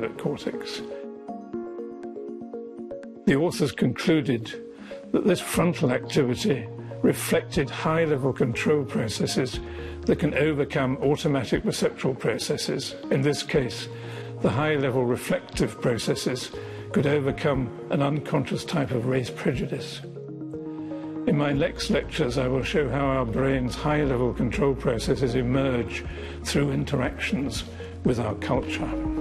cingulate cortex. The authors concluded that this frontal activity reflected high-level control processes that can overcome automatic perceptual processes. In this case, the high-level reflective processes could overcome an unconscious type of race prejudice. In my next lectures, I will show how our brain's high-level control processes emerge through interactions with our culture.